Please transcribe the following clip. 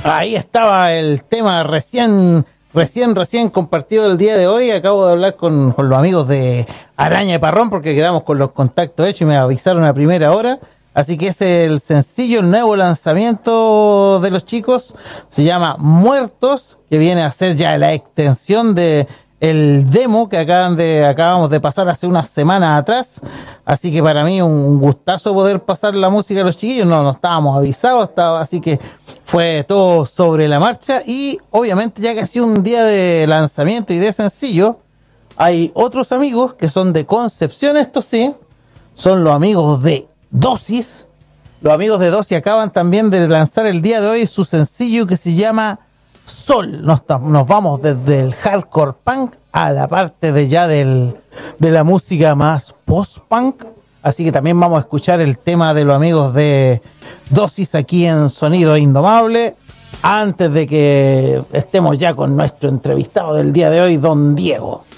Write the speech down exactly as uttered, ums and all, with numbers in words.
Ahí estaba el tema recién, recién, recién compartido el día de hoy. Acabo de hablar con, con los amigos de Araña y Parrón porque quedamos con los contactos hechos y me avisaron a primera hora. Así que es el sencillo, el nuevo lanzamiento de los chicos. Se llama Muertos, que viene a ser ya la extensión de el demo que acaban de, acabamos de pasar hace unas semanas atrás. Así que para mí un gustazo poder pasar la música de los chiquillos. No, no estábamos avisados, estaba, así que fue todo sobre la marcha. Y obviamente, ya que ha sido un día de lanzamiento y de sencillo, hay otros amigos que son de Concepción, esto sí, son los amigos de Dosis. Los amigos de Dosis acaban también de lanzar el día de hoy su sencillo que se llama Sol. Nos, nos vamos desde el hardcore punk a la parte de ya del, de la música más post-punk. Así que también vamos a escuchar el tema de los amigos de Dosis aquí en Sonido Indomable, antes de que estemos ya con nuestro entrevistado del día de hoy, don Diego.